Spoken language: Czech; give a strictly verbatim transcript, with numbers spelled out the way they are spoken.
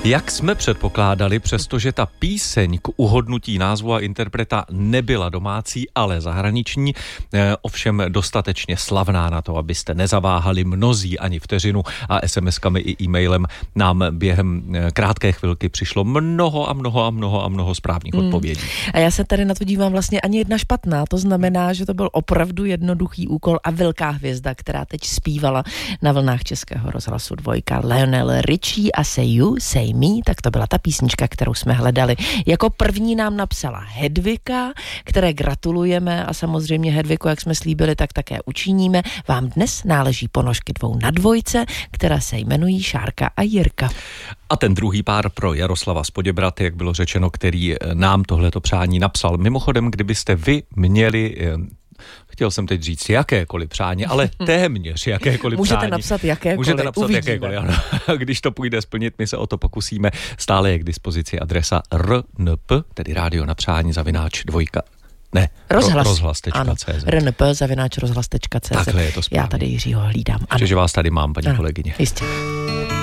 Jak jsme předpokládali, přestože ta píseň k uhodnutí názvu a interpreta nebyla domácí, ale zahraniční, ovšem dostatečně slavná na to, abyste nezaváhali mnozí ani vteřinu a es em eskami i e-mailem nám během krátké chvilky přišlo mnoho a mnoho a mnoho a mnoho správných hmm. odpovědí. A já se tady na to dívám vlastně ani jedna špatná, to znamená, že to byl opravdu jednoduchý úkol a velká hvězda, která teď zpívala na vlnách Českého rozhlasu Dvojka. Lionel Richie a Say You, Say Me, tak to byla ta písnička, kterou jsme hledali. Jako první nám napsala Hedvika, které gratulujeme a samozřejmě Hedviko, jak jsme slíbili, tak také učiníme. Vám dnes náleží ponožky dvou na dvojce, která se jmenují Šárka a Jirka. A ten druhý pár pro Jaroslava z Poděbrad, jak bylo řečeno, který nám tohleto přání napsal. Mimochodem, kdybyste vy měli... Chtěl jsem teď říct jakékoliv přání, ale téměř jakékoliv Můžete přání. Napsat jakékoliv, Můžete napsat uvidíme. jakékoliv, ano. Když to půjde splnit, my se o to pokusíme. Stále je k dispozici adresa r n p, tedy rádio na přání zavináč dvojka. Ne, rozhlas. rozhlas tečka cé zet. r n p zavináč rozhlas tečka cé zet. Takhle je to správně. Já tady Jiřího hlídám. Že vás tady mám, paní ano, kolegyně. Jistě.